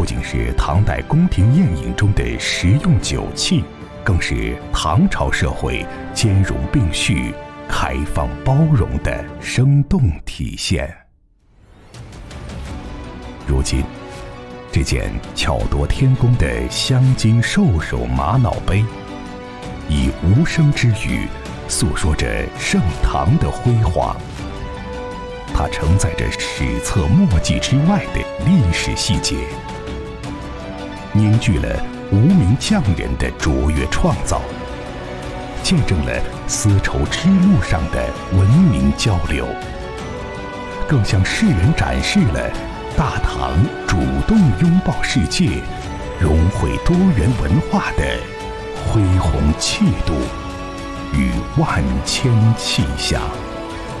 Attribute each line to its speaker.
Speaker 1: 不仅是唐代宫廷宴饮中的实用酒器，更是唐朝社会兼容并蓄、开放包容的生动体现。如今，这件巧夺天工的镶金兽首玛瑙杯，以无声之语诉说着盛唐的辉煌。它承载着史册墨迹之外的历史细节，凝聚了无名匠人的卓越创造，见证了丝绸之路上的文明交流，更向世人展示了大唐主动拥抱世界、融汇多元文化的恢宏气度与万千气象。